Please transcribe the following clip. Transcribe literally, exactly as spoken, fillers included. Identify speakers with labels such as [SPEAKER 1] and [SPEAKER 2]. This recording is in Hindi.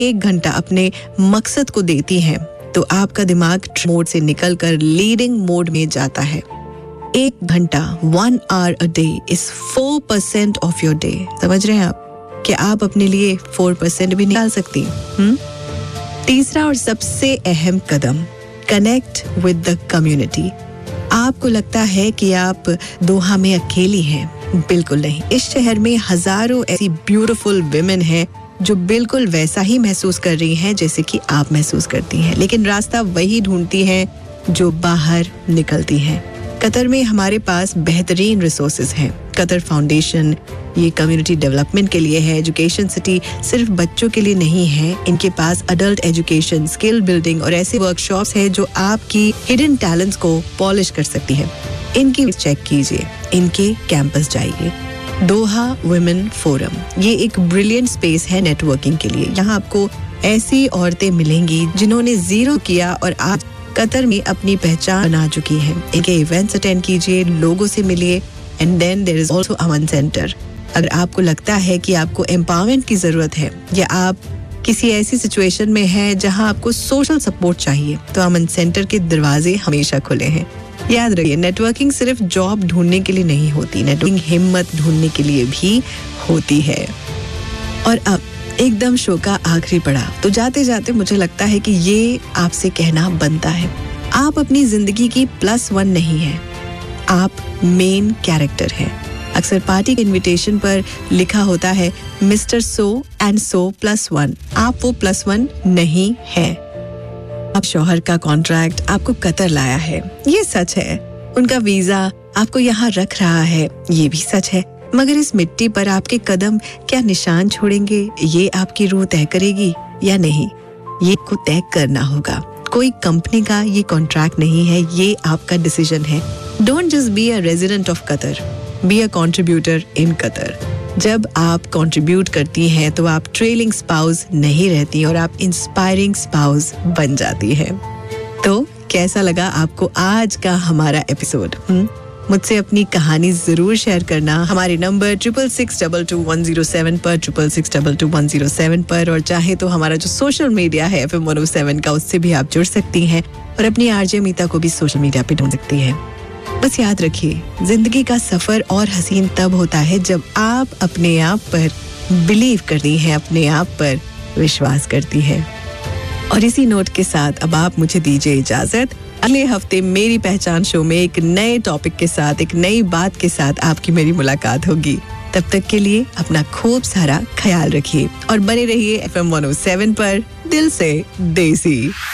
[SPEAKER 1] एक घंटा अपने मकसद को देती हैं तो आपका दिमाग मोड से निकलकर लीडिंग मोड में जाता है। एक घंटा, one hour a day is four percent of your day. समझ रहे हैं आप कि आप अपने लिए फोर परसेंट भी निकाल सकती हैं। तीसरा और सबसे अहम कदम, कनेक्ट विद द कम्युनिटी। आपको लगता है कि आप दोहा में अकेली हैं? बिल्कुल नहीं। इस शहर में हजारों ऐसी ब्यूटीफुल विमेन हैं जो बिल्कुल वैसा ही महसूस कर रही हैं जैसे कि आप महसूस करती हैं, लेकिन रास्ता वही ढूंढती हैं जो बाहर निकलती हैं। कतर में हमारे पास बेहतरीन रिसोर्सेज हैं। कतर फाउंडेशन ये कम्युनिटी डेवलपमेंट के लिए है। एजुकेशन सिटी सिर्फ बच्चों के लिए नहीं है, इनके पास अडल्ट एजुकेशन, स्किल बिल्डिंग और ऐसे वर्कशॉप्स हैं जो आपकी हिडन टैलेंट्स को पॉलिश कर सकती है। इनकी चेक कीजिए, इनके कैंपस जाइए। दोहा वुमेन फोरम ये एक ब्रिलियंट स्पेस है नेटवर्किंग के लिए। यहाँ आपको ऐसी औरतें मिलेंगी जिन्होंने जीरो किया और आज कतर में अपनी पहचान बना चुकी हैं। इनके इवेंट्स अटेंड कीजिए, लोगों से मिलिए। And then there is also Aman centre. अगर आपको लगता है कि आपको एम्पावरमेंट की जरूरत है या आप किसी ऐसी सिचुएशन में हैं जहां आपको सोशल सपोर्ट चाहिए, तो अमन सेंटर के दरवाजे हमेशा खुले हैं। याद रखिए, नेटवर्किंग सिर्फ जॉब ढूंढने के लिए नहीं होती, नेटवर्किंग हिम्मत ढूंढने के लिए भी होती है। और अब एकदम शो का आखिरी पड़ाव, तो जाते जाते मुझे लगता है कि ये आपसे कहना बनता है, आप अपनी जिंदगी की प्लस वन नहीं है, आप मेन कैरेक्टर हैं। अक्सर पार्टी के इनविटेशन पर लिखा होता है mister so and so plus one. आप वो प्लस वन नहीं है। अब शौहर का कॉन्ट्रैक्ट आपको कतर लाया है, ये सच है। उनका वीजा आपको यहाँ रख रहा है, ये भी सच है। मगर इस मिट्टी पर आपके कदम क्या निशान छोड़ेंगे, ये आपकी रूह तय करेगी या नहीं, ये को तय करना होगा। कोई कंपनी का ये कॉन्ट्रैक्ट नहीं है, ये आपका डिसीजन है। Don't just be a resident of Qatar, be a contributor in Qatar. जब आप कंट्रीब्यूट करती हैं तो आप ट्रेलिंग स्पाउस नहीं रहती और आप इंस्पायरिंग स्पाउस बन जाती हैं। तो कैसा लगा आपको आज का हमारा एपिसोड? मुझसे अपनी कहानी जरूर शेयर करना हमारे number triple six double two one zero seven पर, triple six double two one zero seven पर, और चाहे तो हमारा जो सोशल मीडिया है F M one O seven का, उससे भी आप जुड़ सकती हैं और अपनी आरजे मीता को भी सोशल मीडिया पे ढूंढ सकती हैं। बस याद रखिए, जिंदगी का सफर और हसीन तब होता है जब आप अपने आप पर बिलीव करती हैं, अपने आप पर विश्वास करती है। और इसी नोट के साथ अब आप मुझे दीजिए इजाजत। अगले हफ्ते मेरी पहचान शो में एक नए टॉपिक के साथ, एक नई बात के साथ आपकी मेरी मुलाकात होगी। तब तक के लिए अपना खूब सारा ख्याल रखिए और बने रहिए F M one O seven पर, दिल से देसी।